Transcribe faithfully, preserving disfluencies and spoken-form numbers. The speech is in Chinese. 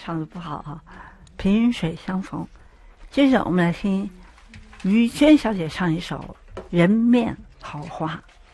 唱的不好哈、啊，萍水相逢。接着我们来听于娟小姐唱一首《人面桃花》。